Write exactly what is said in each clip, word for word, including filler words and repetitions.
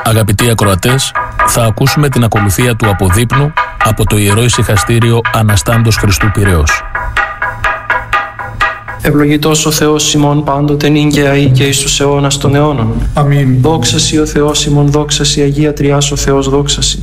Αγαπητοί ακροατές, θα ακούσουμε την ακολουθία του αποδείπνου από το Ιερό Ησυχαστήριο Αναστάντος Χριστού Πειραιώς. Ευλογητός ο Θεός ημών πάντοτε νυν και αεί και εις τους αιώνας των αιώνων. Αμήν. Δόξα σοι ο Θεός ημών, δόξα σοι Αγία Τριάς ο Θεός, δόξα σοι.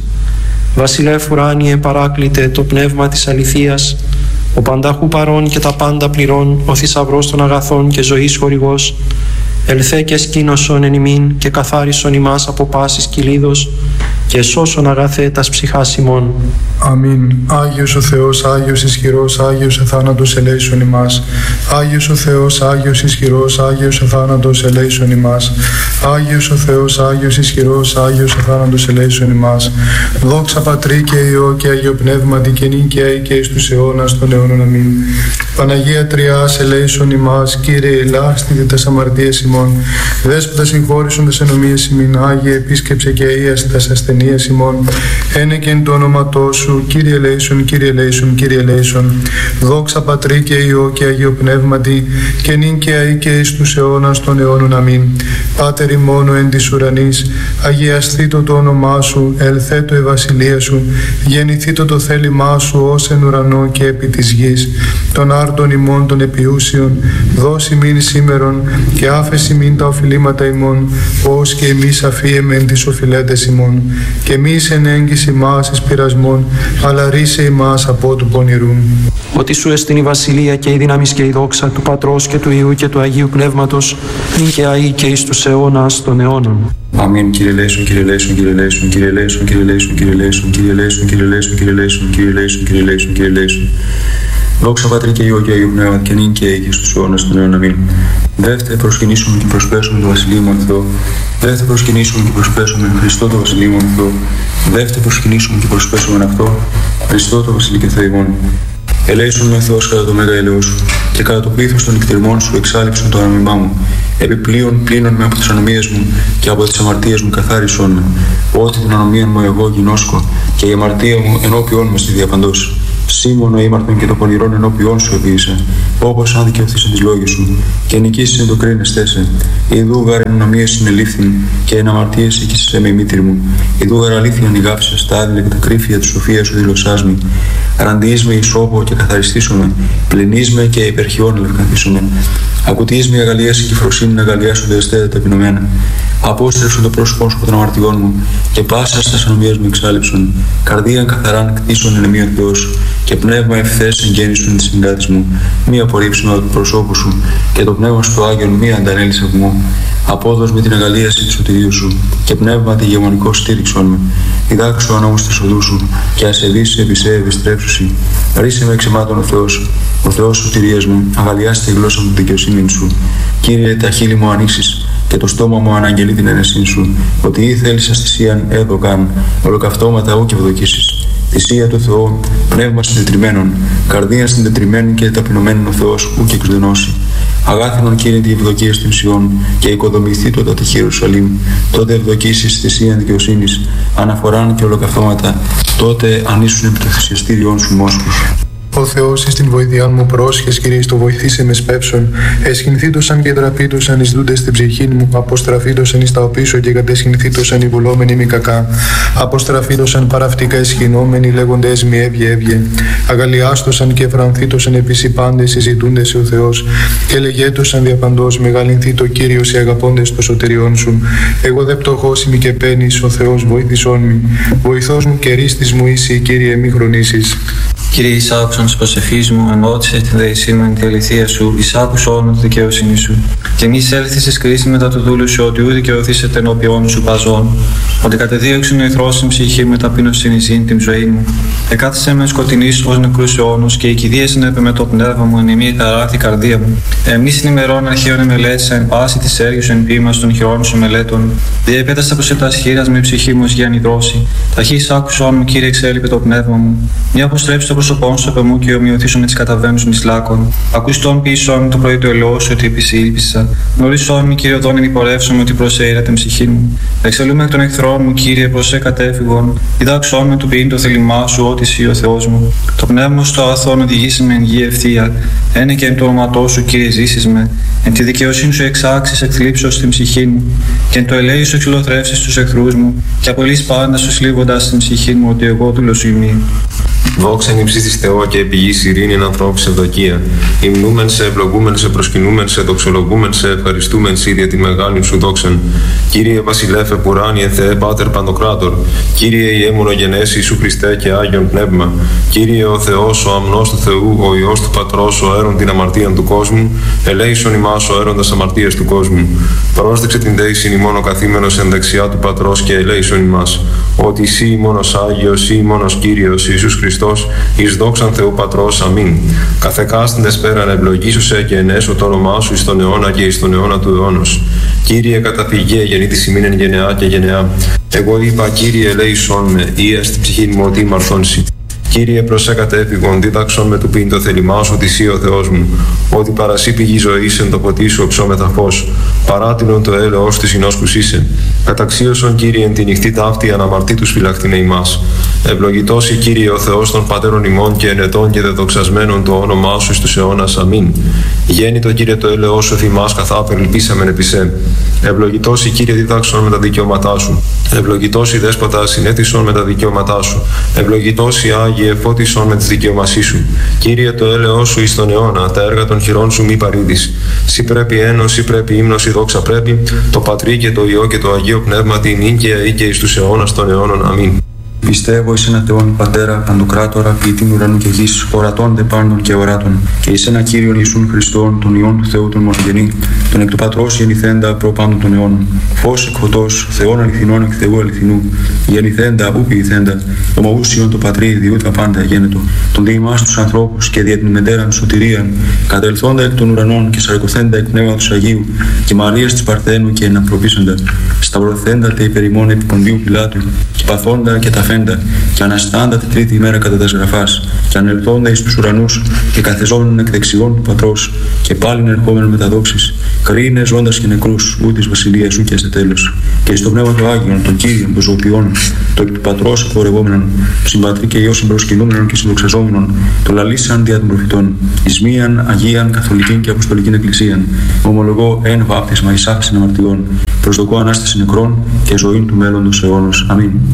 Βασιλεύ ουράνιε παράκλητε το πνεύμα της αληθείας, ο πανταχού παρών και τα πάντα πληρών, ο θησαυρός των αγαθών και ζωής χορηγός, ελθέ και σκήνωσον εν ημίν και καθάρισον ημάς από πάσης κυλίδος και σώσον αγαθέ τας ψυχάς ημών. Αμήν. Άγιος ο Θεός, Άγιος ισχυρός, Άγιος εθάνατος ελέησον ημάς. Άγιος ο Θεός, Άγιος ισχυρός, Άγιος εθάνατος ελέησον ημάς. Άγιος ο Θεός, Άγιος ισχυρός, Άγιος εθάνατος ελέησον ημάς. Δόξα Πατρί και Υιό και Αγίο Πνεύματι και νυν και αεί και εις τους αιώνας των αιώνων. Αμήν. Παναγία Τριάς ελέησον ημάς. Κύριε ελάχιστοι τας αμαρτίες ημών. Δέσποτα συγχώρησον τας ενομίες ημίν. Άγιε επίσκεψε και αΐασε τας ασθενείες ημών. Ένεκεν το όνοματό σου. Κύριε ελέησον, Κύριε ελέησον, Κύριε ελέησον. Δόξα Πατρί και Υιό και Αγίο Πνεύματι και νυν και αεί και εις τους αιώνας των αιώνων. Αμήν. Πάτερ ημών εν της ουρανής, αγιασθήτω το όνομά σου, ελθέτω η βασιλεία σου, γεννηθήτω το θέλημά σου ως εν ουρανό και επί της γης. Των άρτων ημών των επιούσιων, δώσει μην σήμερον και άφεση μην τα οφειλήματα ημών, ως και εμείς αφίεμεν τις οφειλέτες ημών. Και μης εν έγκυση μας εις πειρασμών, αλλά ρίσε ημάς από του πονηρού. Ότι σου εστιν η βασιλεία και η δύναμη και η δόξα του Πατρός και του Υιού και του Αγίου Πνεύματος, νυν και αεί και εις τους αιώνας των αιώνων. Αμήν. Κύριε ελέησον, Κύριε ελέησον, Κύριε ελέησον, Κύριε ελέησον, Κύριε ελέησον, Κύριε ελέησον, Κύριε ελέησον, Κύριε ελέησον, Κύριε ελέησον, Κύριε ελέησον, Κύριε ελέησον, Κύριε ελέησον. Δόξα Πατρί και Υιό και Αγίου Πνεύματι και νυν και αεί και στους αιώνας των αιώνων. Αμήν. Δεύτε προσκυνήσουμε και προσπέσουμε το Βασιλείο μου Θεό. Δεύτε προσκυνήσουμε και προσπέσουμε Χριστό το Βασιλείο μου Θεό. Δεύτε προσκυνήσουμε και προσπέσουμε αυτό Χριστό το Βασιλείο και Θεό ημών. Ελέησον με Θεός κατά το μέγα ελαιό σου και κατά το πλήθος των νυχτηρμών σου εξάλειψον το ανομιμά μου. Επιπλέον πλύνον με από τις ανομίες μου και από τις αμαρτίες μου καθάρισον με. Ότι την ανομία μου εγώ γινώσκω και η αμαρτία μου ενώπιόν με στη διαπαντός. Σήμωνο ήμαρτον και το πονηρόν ενώπιόν σου επίησα, όπως αν δικαιωθείς τις λόγες σου, και νικήσεις εν το κρίνεστέ σε. Ιδού γάρ εν ανομίες συνελήφθην, και εν αμαρτίες οικήσεσαι με η μήτρη μου. Ιδού γάρ αλήθεια νιγάψες, τα άδειλα και τα κρύφια της σοφίας σου δηλωσάς με. Ραντιείς με ισόπο και καθαριστήσομαι, πλυνείς με και υπερχιών λευκαθήσομαι. Ακουτείς με αγαλίας και φροσύνη να αγαλιάσονται εστέτα ταπεινωμένα. Απόστρεψον το πρόσωπό σου από των αμαρτιών μου, και πάσα στα ανομίες μου εξάλειψον. Καρδίαν καθαράν κτίσον εν εμείων Θεός, και πνεύμα ευθές εγγέννησον της συγκάτης μου. Μη απορρίψουν από το προσώπου σου, και το πνεύμα σου το Άγιον μη αντανέλησε από μου. Απόδος με την αγαλίαση του σωτηρίου σου, και πνεύμα τη γεμονικό στήριξον με. Διδάξου ανώμους της οδού σου, και ασεβείς επί σε ευιστρέψουσι. Ρίσε με εξαιμάτων ο Θεός, ο Θεός σωτηρίας μου, αγαλιάστε τη γλώσσα μου την δικαιοσύνη σου. Κύριε, τα χείλη μου ανοίξεις, και το στόμα μου αναγγελεί την αίρεσή σου, ότι ή θέλεις αστησίαν έδωκαν, ολοκαυτώματα ού και ευδοκίσεις. Θυσία του Θεού, πνεύμα συντετριμένων, καρδία συντετριμένη και ταπεινωμένων ο Θεός ού και εξδενώσει. Αγάθινον Κύριε τη ευδοκία στην Σιών, και οικοδομηθεί το τα τυχή Ιερουσαλήμ. Τότε ευδοκίσεις θυσίαν δικαιοσύνης, αναφοράν και ολοκαυτώματα, τότε ανήσουν επί το θυσιαστήριόν σου μόσχους. Ο Θεός εις την βοήθειάν μου πρόσχες, Κύριε, το βοηθήσε με σπέψον. Εσχυνθήτωσαν και τραπήτωσαν εις δούντες στην ψυχή μου. Αποστραφήτωσαν εις τα οπίσω και κατεσχυνθήτωσαν οι βουλόμενοι μη κακά. Αποστραφήτωσαν παραυτικά εσχυνόμενοι λέγοντες μη έβγε έβγε. Αγαλιάστωσαν και εφρανθήτωσαν επίσης οι πάντες συζητούντες ο Θεός. Και λεγέτωσαν διαπαντός μεγαλυνθεί το Κύριος οι αγαπώντες το σωτηριών σου. Εγώ δε πτωχός ημι και παίρνεις, ο Θεός βοήθησόν μη. Βοηθός μου και ρίστης μου είσαι, Κύριε, μη χρονίσεις. Κύριε, εισάκουσον της προσευχής μου, ενώτησε την δεησή μου εν τη αληθεία σου, εισάκουσον τη δικαιοσύνη σου. Και μη έλθεις εις κρίση μετά του δούλου σου, ότι ού δικαιωθήσετε ενώπιόν σου παζών. Ότι κατεδίωξεν ο εχθρός στην ψυχή με ταπείνωσιν εις την ζωή μου. Εκάθισε με σκοτεινής ως νεκρούς αιώνους, και η κηδείας ενέπε με το πνεύμα μου, εν ημί ταράχθη καρδία μου. Εμείς στην ημερών αρχαίων εμελέτησα, εν πάση της έργης εν ποίημα των χειρών σου μελέτων. Διεπέτασα προς ετάς χείρας με η ψυχή μου ως για νηδρώση. Ταχύς άκουσον μου, Κύριε, εξέλιπε το πνεύμα μου. Μη αποστρέψει το πρόσωπόν σου από μου και ομοιωθήσω με τις καταβαίνους μης λάκων. Ακουστών πίσω μου το πρωί του ελαιός ότι επισήλπισα. Γνωρίσόν μη, Κύριε, οδόν υπορεύσομαι ότι προσέειρα την ψυχή μου. Εξελούμε εκ των εχθρών μου, Κύριε, προσέ κατέφυγον. Διδάξόν με του ποιήν το θέλημά σου, ότι εσύ ο Θεός μου. Το πνεύμα στο αγαθόν οδηγήσει με εν γη ευθεία. Ένε και εν το όνοματό σου, Κύριε, ζήσεις με. Εν τη δικαιοσύνη σου εξάξεις εκθλίψεως στην ψυχή μου. Και εν το ελέη σου εξυλοθρεύσεις τους εχθρούς μου. Και απολύς πάντα σου σλίβοντας στην ψυχή μου, ότι εγώ δούλος ημί. Δόξα νυψής της Θεό και επιγής ειρήνη εν ανθρώπους ευδοκία. Υμνούμεν σε, ευλογούμεν σε, προσκυνούμεν σε, δοξολογούμεν σε, ευχαριστούμεν σε για τη μεγάλη σου δόξαν. Κύριε Βασιλέφε Πουράνιε Θεέ Πάτερ Παντοκράτορ. Κύριε Ιε μονογενές Ιησού Χριστέ και Άγιον Πνεύμα. Κύριε ο Θεός, ο αμνός του Θεού, ο Υιός του Πατρός, ο έρων την αμαρτίαν του κόσμου. Ελέησον ημάς ο έροντας αμαρτίας του κόσμου. Πρόσδεξε την δέησιν ημών ο καθήμενος εν δεξιά του Πατρός και ελέησον ημάς. Ότι εσύ μόνος Άγιος, ή μόνος Κύριος Ιησούς Χριστός, εις δόξαν Θεού Πατρός, αμήν. Καθεκάστην πέραν ευλογήσουσε και ενέσω το όνομά σου εις τον αιώνα και εις τον αιώνα του αιώνος. Κύριε καταφυγέ γεννήτης ημίν εν γενεά και γενεά. Εγώ είπα, Κύριε ελέησον με, ή ες την ψυχή μου ότι μαρθώνσει. Κύριε προσέ κατέφυγον, δίδαξον με του πίν το θέλημά σου, ότι εσύ ο Θεός μου. Ότι παρασύ πηγή ζωής εν το ποτί σου οψόμεθα φως. Παράτηνον το έλεος της συνόσκους είσαι. Καταξίωσον, Κύριε, εν τη νυχτή ταύτη αναμαρτήτους φυλαχτήνε ημάς. Ευλογητός η Κύριε ο Θεός των πατέρων ημών και ενετών και δεδοξασμένων το όνομά σου εις τους αιώνας. Αμήν. Γέννητο, Κύριε, το έλεος σου θυμάς καθάπερ ελπίσαμεν επί σε. Ευλογητός η Κύριε δίδαξον με τα δικαιώματά σου. Ευλογητός η Δέσποτα συνέτησον με τα δικαιώματά σου. Ευλογητός η Άγιε φώτισον με τις δικαιωμασίες σου. Κύριε, το έλεος σου εις τον αιώνα, τα έργα των χειρών σου μη παρήδεις. Σύ πρέπει ένος, σύ πρέπει ύμνος, η δόξα πρέπει, το Πατρί και το Υιό και το Αγίο Πνεύμα την νίκαια ή και εις τους αιώνας των αιώνων. Αμήν. Πιστεύω εις ένα Θεόν Πατέρα, Παντοκράτορα, ποιητήν ουρανού και γης, ορατών δε πάντων και οράτων, και εις ένα Κύριον Ιησούν Χριστόν, τον Υιόν του Θεού τον μονογενή, τον εκ του Πατρός γεννηθέντα προ πάντων των αιώνων. Φως εκ φωτός, Θεόν αληθινών εκ Θεού αληθινού, γεννηθέντα ου ποιηθέντα, ομοούσιον το Πατρί διού τα πάντα γένετο, τον δι' ημάς τους ανθρώπους και δια την μετέραν σωτηρίαν, κατελθόντα εκ των ουρανών και σαρκωθέντα εκ πνεύματος Αγίου, και Μαρίας της Παρθένου και εναπροπήσαντα, σταυρωθέντα τε υπερημών επί Ποντίου Πιλάτου, και παθόντα και τα και αναστάντα τη τρίτη ημέρα κατά τας γραφάς, και ανελθόντα εις τους ουρανούς, και καθεζόμενον εκ δεξιών του Πατρός, και πάλιν ερχόμενον με τα δόξης, κρίνε ζώντας και νεκρούς, ού της βασιλείας σου και σε τέλος. Και εις το πνεύμα του Άγιον, των Κύριων, των ζωοποιών, το εκ του Πατρός απορρευόμενον, συμπατρί και Υιό συμπροσκυνούμενον και συνδοξαζόμενον, το λαλήσαν δια των προφητών, εις μίαν Αγίαν Καθολικήν και Αποστολικήν Εκκλησίαν, ομολογώ εν βάπτισμα εις άφεσιν αμαρτιών, προσδοκώ ανάσταση νεκρών και ζωήν του μέλλοντος αιώνος. Αμήν.